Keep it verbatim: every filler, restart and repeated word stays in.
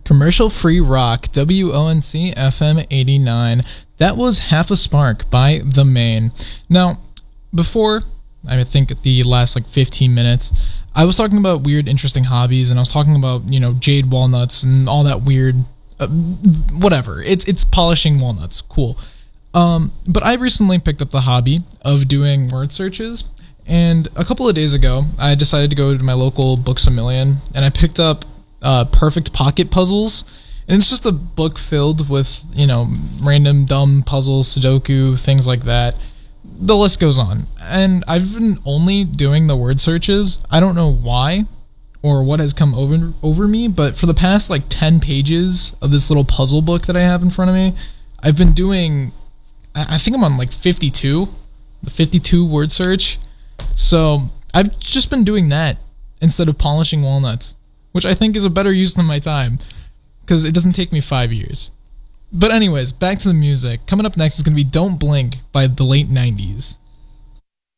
Commercial Free Rock, W O N C F M eighty-nine. That was Half a Spark by The Main. Now, before, I think the last like fifteen minutes, I was talking about weird, interesting hobbies, and I was talking about, you know, jade walnuts and all that weird, uh, whatever. It's it's polishing walnuts. Cool. Um, but I recently picked up the hobby of doing word searches, and a couple of days ago, I decided to go to my local Books A Million, and I picked up Uh, Perfect Pocket Puzzles, and it's just a book filled with, you know, random dumb puzzles, Sudoku, things like that. The list goes on, and I've been only doing the word searches. I don't know why or what has come over over me, but for the past like ten pages of this little puzzle book that I have in front of me, I've been doing, I think I'm on like fifty-two, the fifty-two word search. So I've just been doing that instead of polishing walnuts, which I think is a better use than my time, because it doesn't take me five years. But anyways, back to the music. Coming up next is going to be Don't Blink by the late nineties.